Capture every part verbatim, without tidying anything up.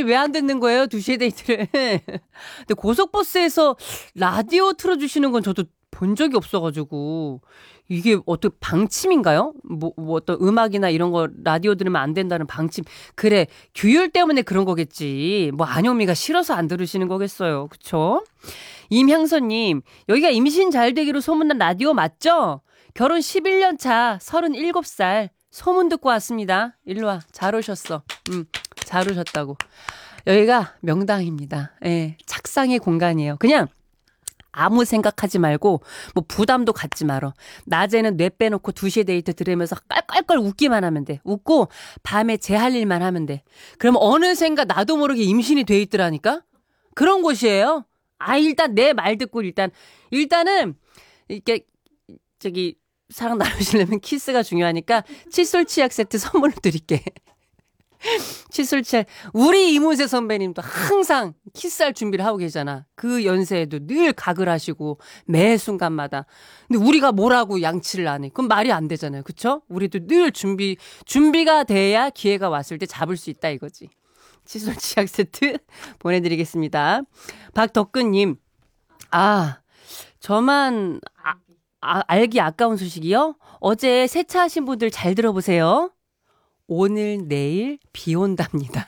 데이트를 왜 안 듣는 거예요? 두 시에 데이트를. 근데 고속버스에서 라디오 틀어주시는 건 저도 본 적이 없어가지고 이게 어떻게 방침인가요? 뭐, 뭐 어떤 음악이나 이런 거 라디오 들으면 안 된다는 방침. 그래, 규율 때문에 그런 거겠지. 뭐 안효미가 싫어서 안 들으시는 거겠어요. 그쵸? 임향선님, 여기가 임신 잘 되기로 소문난 라디오 맞죠? 결혼 십일 년 차 서른일곱 살 소문 듣고 왔습니다. 일로 와. 잘 오셨어. 음, 잘 오셨다고. 여기가 명당입니다. 예, 착상의 공간이에요. 그냥 아무 생각하지 말고 뭐 부담도 갖지 말어. 낮에는 뇌 빼놓고 두 시에 데이트 들으면서 깔깔깔 웃기만 하면 돼. 웃고 밤에 제 할 일만 하면 돼. 그럼 어느샌가 나도 모르게 임신이 돼 있더라니까? 그런 곳이에요. 아, 일단 내 말 듣고 일단 일단은 이렇게 저기 사랑 나누시려면 키스가 중요하니까 칫솔 치약 세트 선물로 드릴게. 칫솔 치약. 우리 이문세 선배님도 항상 키스할 준비를 하고 계잖아. 그 연세에도 늘 각을 하시고 매 순간마다. 근데 우리가 뭐라고 양치를 안 해. 그럼 말이 안 되잖아요. 그쵸? 우리도 늘 준비 준비가 돼야 기회가 왔을 때 잡을 수 있다 이거지. 칫솔 치약 세트 보내드리겠습니다. 박덕근님. 아, 저만 아, 아, 알기 아까운 소식이요? 어제 세차하신 분들 잘 들어보세요. 오늘 내일 비 온답니다.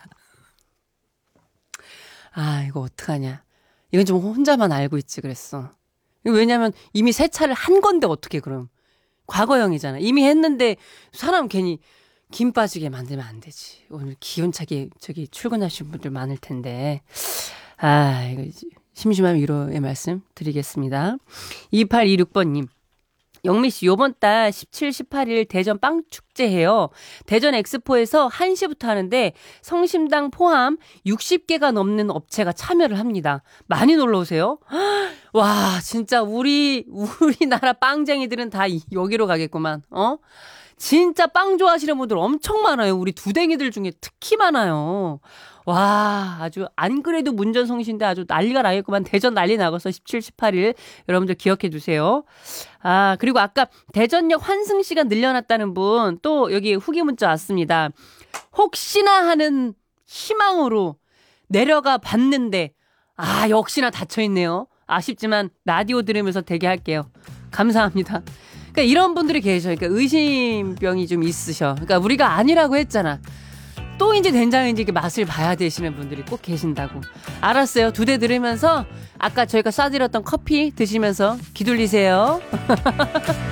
아, 이거 어떡하냐. 이건 좀 혼자만 알고 있지 그랬어. 왜냐면 이미 세차를 한 건데 어떻게 그럼. 과거형이잖아. 이미 했는데 사람 괜히 김 빠지게 만들면 안 되지. 오늘 기온차게 저기 출근하신 분들 많을 텐데. 아, 이거 심심한 위로의 말씀 드리겠습니다. 이팔이육 번님. 영미 씨, 요번 달 십칠, 십팔 일 대전 빵축제해요. 대전 엑스포에서 한 시부터 하는데 성심당 포함 육십 개가 넘는 업체가 참여를 합니다. 많이 놀러 오세요. 와, 진짜 우리 우리나라 빵쟁이들은 다 여기로 가겠구만. 어? 진짜 빵 좋아하시는 분들 엄청 많아요. 우리 두댕이들 중에 특히 많아요. 와, 아주 안 그래도 문전성시인데 아주 난리가 나겠구만. 대전 난리 나겠어. 십칠, 십팔 일 여러분들 기억해 두세요. 아, 그리고 아까 대전역 환승 시간 늘려놨다는 분 또 여기 후기 문자 왔습니다. 혹시나 하는 희망으로 내려가 봤는데 아, 역시나 닫혀있네요. 아쉽지만 라디오 들으면서 대기할게요. 감사합니다. 그러니까 이런 분들이 계셔. 그러니까 의심병이 좀 있으셔. 그러니까 우리가 아니라고 했잖아. 또 이제 된장인지 이렇게 맛을 봐야 되시는 분들이 꼭 계신다고. 알았어요. 두 대 들으면서 아까 저희가 쏴드렸던 커피 드시면서 기둘리세요.